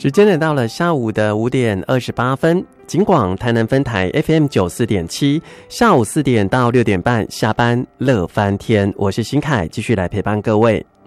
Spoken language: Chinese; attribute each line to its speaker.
Speaker 1: 时间来到了下午的5点28分，警广台南分台 FM 94.7，下午4点到6点半下班乐翻天，我是新凯，继续来陪伴各位。